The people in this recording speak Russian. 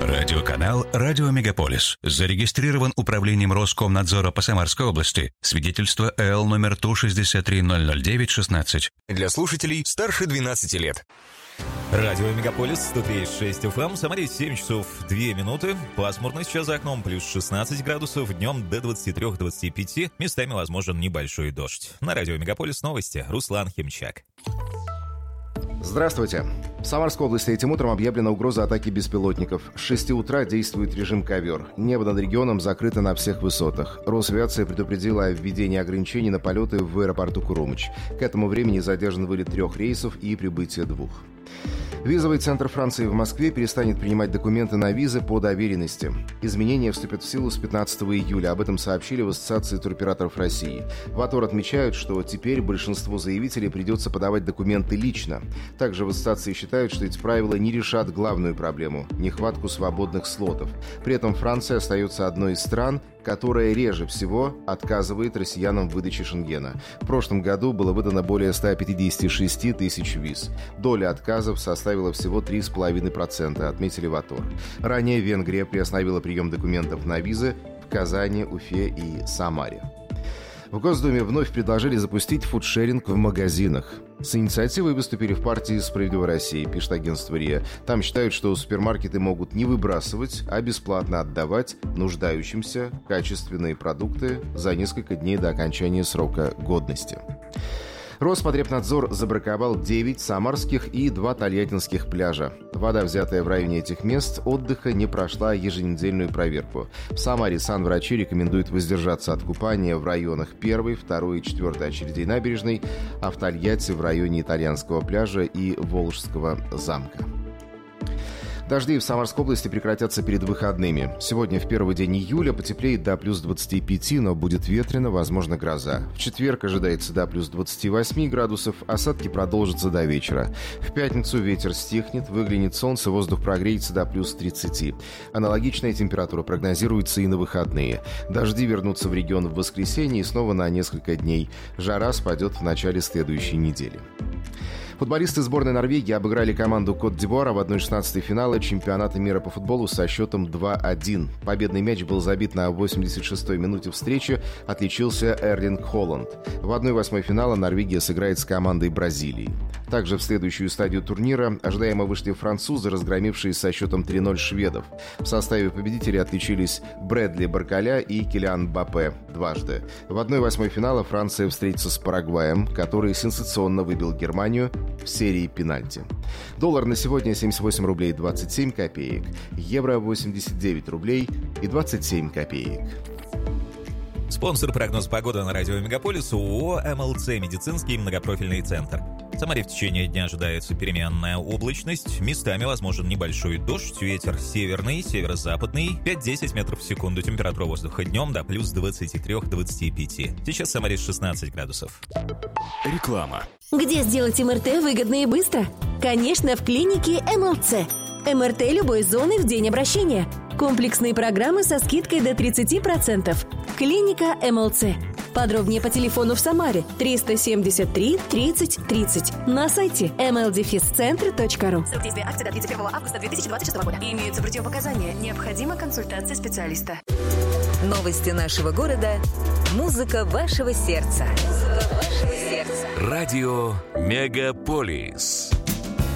Радиоканал «Радио Мегаполис». Зарегистрирован Управлением Роскомнадзора по Самарской области. Свидетельство ЭЛ номер ТУ-63009-16. Для слушателей старше 12 лет. Радио Мегаполис, 103.6 FM, Самаре 7 часов 2 минуты. Пасмурно сейчас за окном, плюс 16 градусов, днем до 23-25, местами возможен небольшой дождь. На Радио Мегаполис новости, Руслан Химчак. Здравствуйте. В Самарской области этим утром объявлена угроза атаки беспилотников. С 6 утра действует режим ковер. Небо над регионом закрыто на всех высотах. Росавиация предупредила о введении ограничений на полеты в аэропорту Курумыч. К этому времени задержан вылет 3 рейсов и прибытие 2. Визовый центр Франции в Москве перестанет принимать документы на визы по доверенности. Изменения вступят в силу с 15 июля. Об этом сообщили в Ассоциации туроператоров России. В АТОР отмечают, что теперь большинству заявителей придется подавать документы лично. Также в ассоциации считают, что эти правила не решат главную проблему – нехватку свободных слотов. При этом Франция остается одной из стран, которая реже всего отказывает россиянам в выдаче Шенгена. В прошлом году было выдано более 156 тысяч виз. Доля отказов составила всего 3,5%, отметили в АТОР. Ранее Венгрия приостановила прием документов на визы в Казани, Уфе и Самаре. В Госдуме вновь предложили запустить фудшеринг в магазинах. С инициативой выступили в партии «Справедливая Россия», пишет агентство РИА. Там считают, что супермаркеты могут не выбрасывать, а бесплатно отдавать нуждающимся качественные продукты за несколько дней до окончания срока годности. Роспотребнадзор забраковал 9 самарских и 2 тольяттинских пляжа. Вода, взятая в районе этих мест отдыха, не прошла еженедельную проверку. В Самаре санврачи рекомендуют воздержаться от купания в районах 1, 2 и 4 очередей набережной, а в Тольятти в районе Итальянского пляжа и Волжского замка. Дожди в Самарской области прекратятся перед выходными. Сегодня, в первый день июля, потеплеет до плюс 25, но будет ветрено, возможно, гроза. В четверг ожидается до плюс 28 градусов, осадки продолжатся до вечера. В пятницу ветер стихнет, выглянет солнце, воздух прогреется до плюс 30. Аналогичная температура прогнозируется и на выходные. Дожди вернутся в регион в воскресенье и снова на несколько дней. Жара спадет в начале следующей недели. Футболисты сборной Норвегии обыграли команду Кот-д'Ивуара в 1/16 финала чемпионата мира по футболу со счетом 2-1. Победный мяч был забит на 86-й минуте встречи, отличился Эрлинг Холланд. В 1/8 финала Норвегия сыграет с командой Бразилии. Также в следующую стадию турнира ожидаемо вышли французы, разгромившие со счетом 3-0 шведов. В составе победителей отличились Брэдли Баркаля и Килиан Мбаппе дважды. В 1/8 финала Франция встретится с Парагваем, который сенсационно выбил Германию в серии пенальти. Доллар на сегодня 78 рублей 27 копеек, евро 89 рублей и 27 копеек. Спонсор прогноз погоды на Радио Мегаполис ООО «МЛЦ Медицинский многопрофильный центр». В Самаре в течение дня ожидается переменная облачность, местами возможен небольшой дождь, ветер северный, северо-западный, 5-10 метров в секунду, температура воздуха днем до плюс 23-25. Сейчас в Самаре 16 градусов. Реклама. Где сделать МРТ выгодно и быстро? Конечно, в клинике МЛЦ. МРТ любой зоны в день обращения. Комплексные программы со скидкой до 30%. Клиника МЛЦ. Подробнее по телефону в Самаре 373 30 30. На сайте mldefiscentr.ru. Срок действия акции до 31 августа 2026 года. Имеются противопоказания. Необходима консультация специалиста. Новости нашего города. Музыка вашего сердца. Радио Мегаполис.